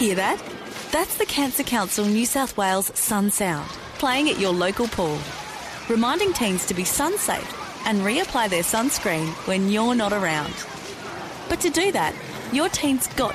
Hear that? That's the Cancer Council New South Wales Sun Sound, playing at your local pool, reminding teens to be sun safe and reapply their sunscreen when you're not around. But to do that, your teen's got